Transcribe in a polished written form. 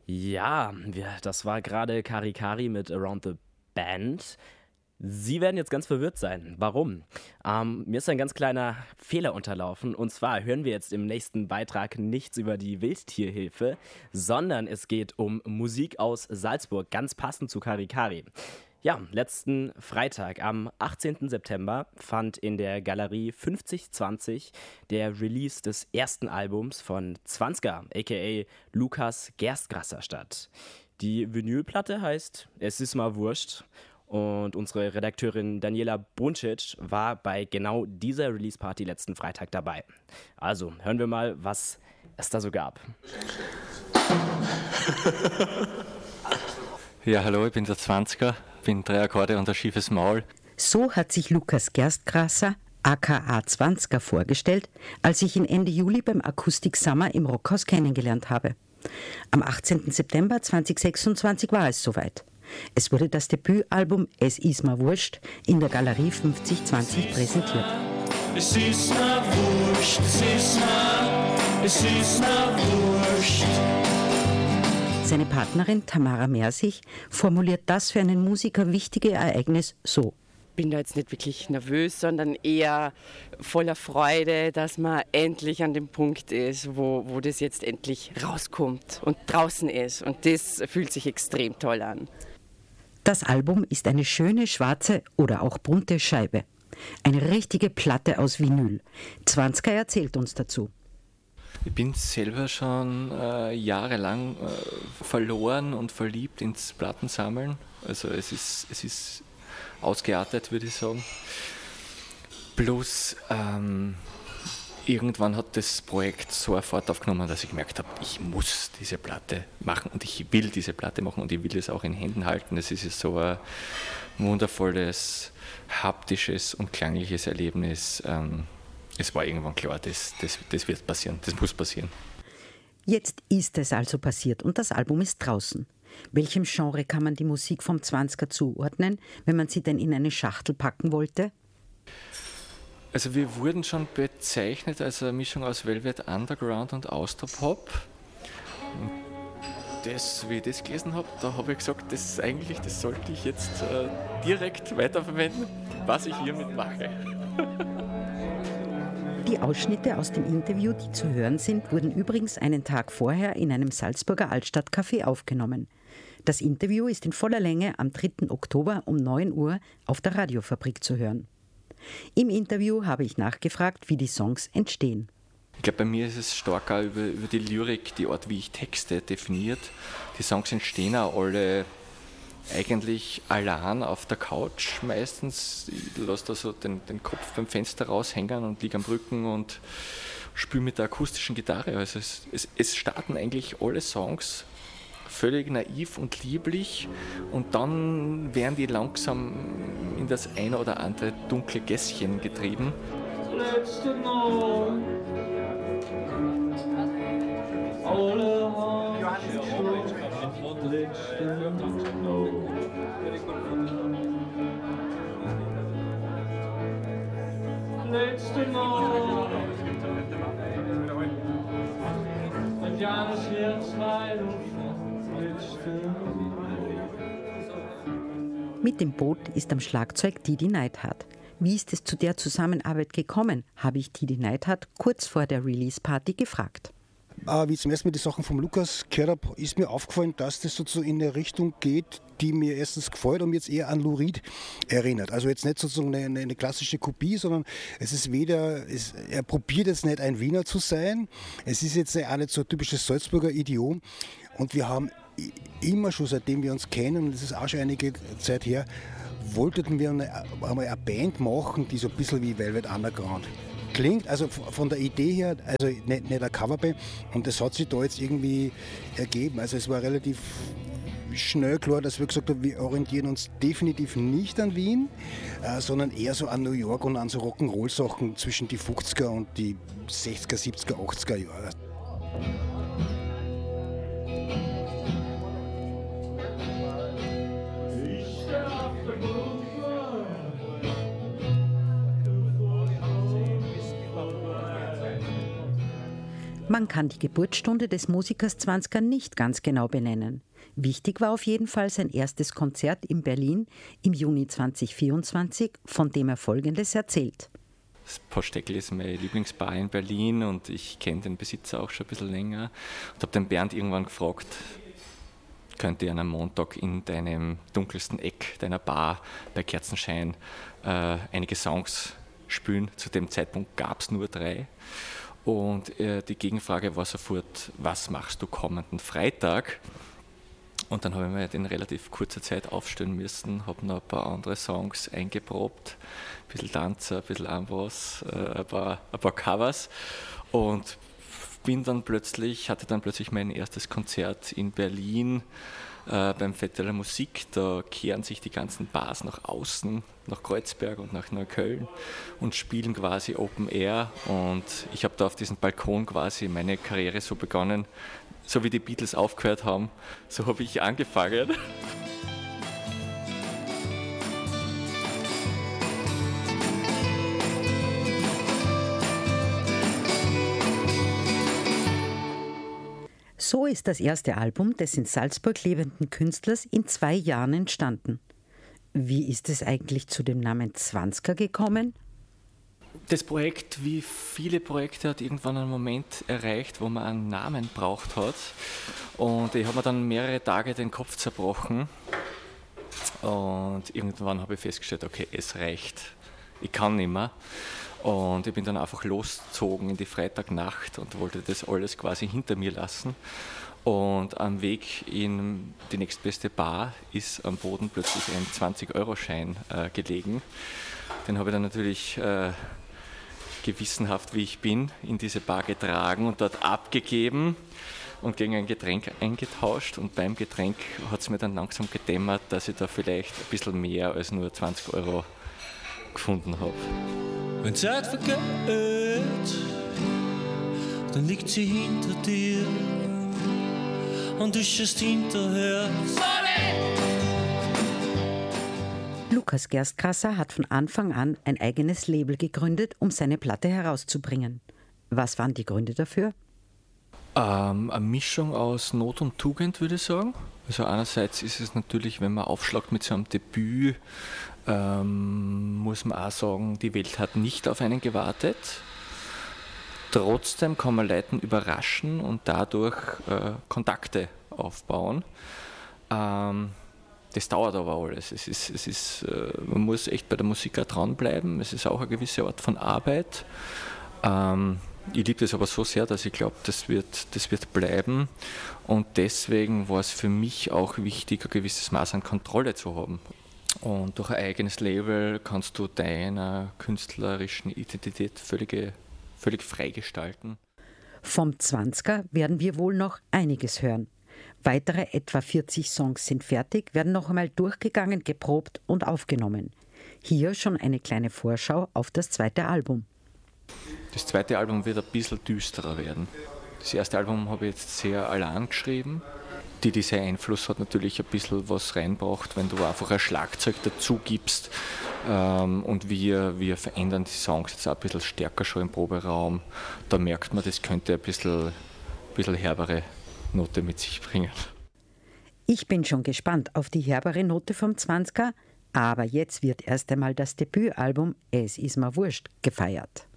Ja, das war gerade Karikari mit Around the Band. Sie werden jetzt ganz verwirrt sein. Warum? Mir ist ein ganz kleiner Fehler unterlaufen. Und zwar hören wir jetzt im nächsten Beitrag nichts über die Wildtierhilfe, sondern es geht um Musik aus Salzburg, ganz passend zu Karikari. Ja, letzten Freitag, am 18. September, fand in der Galerie 5020 der Release des ersten Albums von Zwanzger, a.k.a. Lukas Gerstgrasser, statt. Die Vinylplatte heißt Es ist mal wurscht. Und unsere Redakteurin Daniela Bruncic war bei genau dieser Release-Party letzten Freitag dabei. Also, hören wir mal, was es da so gab. Ja, hallo, ich bin der Zwanziger, bin 3 Akkorde und ein schiefes Maul. So hat sich Lukas Gerstgrasser, aka Zwanziger, vorgestellt, als ich ihn Ende Juli beim Akustik Summer im Rockhaus kennengelernt habe. Am 18. September 2026 war es soweit. Es wurde das Debütalbum Es ist mir wurscht in der Galerie 5020 präsentiert. Es ist mir wurscht, es ist mir wurscht. Seine Partnerin Tamara Mersich formuliert das für einen Musiker wichtige Ereignis so. Ich bin da jetzt nicht wirklich nervös, sondern eher voller Freude, dass man endlich an dem Punkt ist, wo das jetzt endlich rauskommt und draußen ist. Und das fühlt sich extrem toll an. Das Album ist eine schöne schwarze oder auch bunte Scheibe. Eine richtige Platte aus Vinyl. Zwanziger erzählt uns dazu. Ich bin selber schon jahrelang verloren und verliebt ins Plattensammeln. Also es ist ausgeartet, würde ich sagen. Plus irgendwann hat das Projekt so eine Fahrt aufgenommen, dass ich gemerkt habe, ich muss diese Platte machen und ich will diese Platte machen und ich will es auch in Händen halten. Es ist so ein wundervolles, haptisches und klangliches Erlebnis. Es war irgendwann klar, das wird passieren, das muss passieren. Jetzt ist es also passiert und das Album ist draußen. Welchem Genre kann man die Musik vom Zwanziger zuordnen, wenn man sie denn in eine Schachtel packen wollte? Also wir wurden schon bezeichnet als eine Mischung aus Velvet Underground und Austropop. Wie ich das gelesen habe, da habe ich gesagt, das sollte ich jetzt direkt weiterverwenden, was ich hiermit mache. Die Ausschnitte aus dem Interview, die zu hören sind, wurden übrigens einen Tag vorher in einem Salzburger Altstadtcafé aufgenommen. Das Interview ist in voller Länge am 3. Oktober um 9 Uhr auf der Radiofabrik zu hören. Im Interview habe ich nachgefragt, wie die Songs entstehen. Ich glaube, bei mir ist es stark über die Lyrik, die Art, wie ich Texte definiert. Die Songs entstehen auch alle eigentlich allein auf der Couch meistens. Ich lasse da so den Kopf beim Fenster raushängen und liege am Rücken und spiele mit der akustischen Gitarre. Also es starten eigentlich alle Songs völlig naiv und lieblich und dann werden die langsam in das eine oder andere dunkle Gässchen getrieben. Letzte Nacht, alle Hand, letzte Nacht. Letzte Nacht, und Janus Herz weit und Mit dem Boot ist am Schlagzeug Didi Neidhardt. Wie ist es zu der Zusammenarbeit gekommen, habe ich Didi Neidhardt kurz vor der Release-Party gefragt. Wie ich zum ersten Mal die Sachen vom Lukas gehört habe, ist mir aufgefallen, dass das sozusagen in eine Richtung geht, die mir erstens gefällt und jetzt eher an Lou Reed erinnert. Also jetzt nicht sozusagen eine klassische Kopie, sondern es ist er probiert jetzt nicht ein Wiener zu sein. Es ist jetzt auch nicht so ein typisches Salzburger Idiom. Und wir haben immer schon, seitdem wir uns kennen, und das ist auch schon einige Zeit her, wollten wir einmal eine Band machen, die so ein bisschen wie Velvet Underground klingt, also von der Idee her, also nicht eine Coverband, und das hat sich da jetzt irgendwie ergeben. Also es war relativ schnell klar, dass wir gesagt haben, wir orientieren uns definitiv nicht an Wien, sondern eher so an New York und an so Rock'n'Roll-Sachen zwischen die 50er und die 60er, 70er, 80er Jahre. Man kann die Geburtsstunde des Musikers Zwanzka nicht ganz genau benennen. Wichtig war auf jeden Fall sein erstes Konzert in Berlin im Juni 2024, von dem er Folgendes erzählt. Das Posteckel ist meine Lieblingsbar in Berlin und ich kenne den Besitzer auch schon ein bisschen länger und habe den Bernd irgendwann gefragt, könnte ich an einem Montag in deinem dunkelsten Eck deiner Bar bei Kerzenschein einige Songs spielen. Zu dem Zeitpunkt gab es nur 3. Und die Gegenfrage war sofort, was machst du kommenden Freitag? Und dann habe ich mir in relativ kurzer Zeit aufstellen müssen, habe noch ein paar andere Songs eingeprobt, ein bisschen Tanzer, ein bisschen Amboss, ein paar Covers und hatte dann plötzlich mein erstes Konzert in Berlin beim Fête de la Musique. Da kehren sich die ganzen Bars nach außen, nach Kreuzberg und nach Neukölln und spielen quasi Open Air. Und ich habe da auf diesem Balkon quasi meine Karriere so begonnen, so wie die Beatles aufgehört haben, so habe ich angefangen. So ist das erste Album des in Salzburg lebenden Künstlers in 2 Jahren entstanden. Wie ist es eigentlich zu dem Namen Zwanzka gekommen? Das Projekt, wie viele Projekte, hat irgendwann einen Moment erreicht, wo man einen Namen braucht hat. Und ich habe mir dann mehrere Tage den Kopf zerbrochen. Und irgendwann habe ich festgestellt, okay, es reicht. Ich kann nicht mehr. Und ich bin dann einfach losgezogen in die Freitagnacht und wollte das alles quasi hinter mir lassen. Und am Weg in die nächstbeste Bar ist am Boden plötzlich ein 20-Euro-Schein gelegen. Den habe ich dann natürlich gewissenhaft, wie ich bin, in diese Bar getragen und dort abgegeben und gegen ein Getränk eingetauscht. Und beim Getränk hat es mir dann langsam gedämmert, dass ich da vielleicht ein bisschen mehr als nur 20 Euro gefunden habe. Wenn Zeit vergeht, dann liegt sie hinter dir und du schaust hinterher. Lukas Gerstgrasser hat von Anfang an ein eigenes Label gegründet, um seine Platte herauszubringen. Was waren die Gründe dafür? Eine Mischung aus Not und Tugend, würde ich sagen. Also einerseits ist es natürlich, wenn man aufschlagt mit so einem Debüt, muss man auch sagen, die Welt hat nicht auf einen gewartet. Trotzdem kann man Leuten überraschen und dadurch Kontakte aufbauen. Das dauert aber alles. Man muss echt bei der Musik auch dranbleiben. Es ist auch eine gewisse Art von Arbeit. Ich liebe das aber so sehr, dass ich glaube, das wird bleiben. Und deswegen war es für mich auch wichtig, ein gewisses Maß an Kontrolle zu haben. Und durch ein eigenes Label kannst du deiner künstlerischen Identität völlig frei gestalten. Vom Zwanzka werden wir wohl noch einiges hören. Weitere etwa 40 Songs sind fertig, werden noch einmal durchgegangen, geprobt und aufgenommen. Hier schon eine kleine Vorschau auf das zweite Album. Das zweite Album wird ein bisschen düsterer werden. Das erste Album habe ich jetzt sehr allein geschrieben. Dieser Einfluss hat natürlich ein bisschen was reinbracht, wenn du einfach ein Schlagzeug dazu gibst. Und wir verändern die Songs jetzt auch ein bisschen stärker schon im Proberaum. Da merkt man, das könnte ein bisschen herbere Note mit sich bringen. Ich bin schon gespannt auf die herbere Note vom Zwanzka, aber jetzt wird erst einmal das Debütalbum Es ist mir wurscht gefeiert.